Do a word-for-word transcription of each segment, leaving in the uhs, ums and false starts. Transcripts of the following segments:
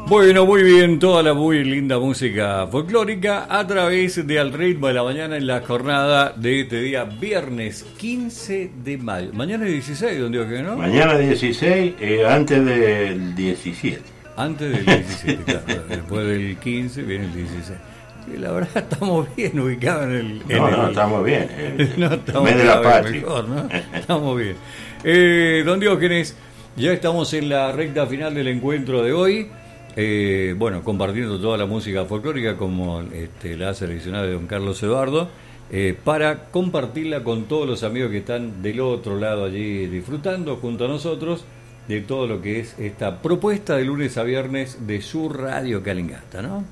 Bueno, muy bien, toda la muy linda música folclórica a través de Al Ritmo de la Mañana en la jornada de este día, viernes quince de mayo. Mañana es dieciséis, don Diego, ¿no? Mañana dieciséis, eh, antes del diecisiete. Antes del diecisiete, claro. Después del quince viene el dieciséis. Sí, la verdad estamos bien ubicados en el... En no, el, no, estamos bien. El, no, estamos mes de la patria. Mejor, ¿no? Estamos bien. Eh, don Diógenes, ya estamos en la recta final del encuentro de hoy. Eh, bueno, compartiendo toda la música folclórica como este, la ha seleccionado don Carlos Eduardo, eh, para compartirla con todos los amigos que están del otro lado allí disfrutando junto a nosotros de todo lo que es esta propuesta de lunes a viernes de su radio Calingasta, ¿no?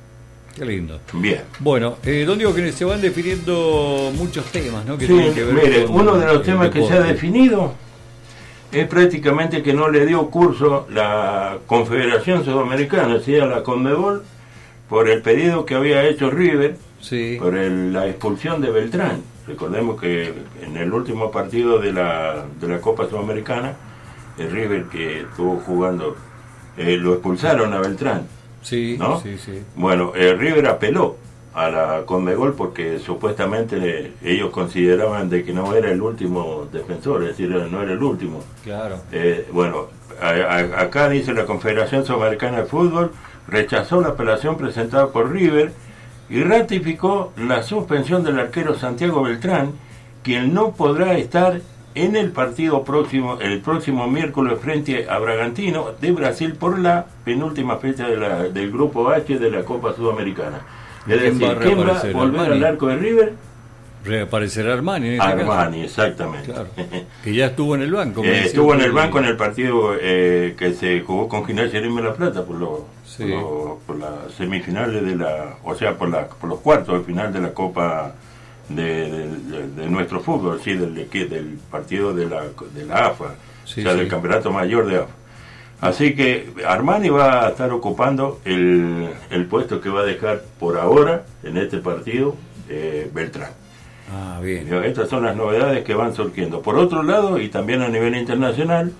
Qué lindo. Bien. Bueno, eh, don Diego, que se van definiendo muchos temas, ¿no? Que sí, tienen que ver mire, con uno de los temas deporte. que se ha definido es prácticamente que no le dio curso la Confederación Sudamericana, o sea, la Conmebol, por el pedido que había hecho River, sí. por el, la expulsión de Beltrán. Recordemos que en el último partido de la, de la Copa Sudamericana, el River que estuvo jugando, eh, lo expulsaron a Beltrán. Sí, ¿no? sí, sí. Bueno, el River apeló a la Conmebol porque supuestamente le, ellos consideraban de que no era el último defensor, es decir, no era el último. Claro. Eh, bueno, a, a, acá dice la Confederación Sudamericana de Fútbol rechazó la apelación presentada por River y ratificó la suspensión del arquero Santiago Beltrán, quien no podrá estar en el partido próximo, el próximo miércoles frente a Bragantino de Brasil por la penúltima fecha de la, del Grupo H de la Copa Sudamericana. Es ¿Quién decir, va a ¿quién va a reaparecer? volver Armani. al arco de River? Reaparecerá Armani en este Armani, caso. exactamente. Claro. Que ya estuvo en el banco. Eh, estuvo en el banco en el partido eh, que se jugó con Gimnasia de La Plata por, lo, Sí. por, lo, por las semifinales de la, o sea, por, la, por los cuartos de final de la Copa de, de, de, de nuestro fútbol, sí, del, del partido de la, de la A F A, Sí, o sea, sí. del campeonato mayor de A F A. Así que Armani va a estar ocupando el, el puesto que va a dejar por ahora en este partido eh, Beltrán. Ah, bien. Estas son las novedades que van surgiendo. Por otro lado, y también a nivel internacional,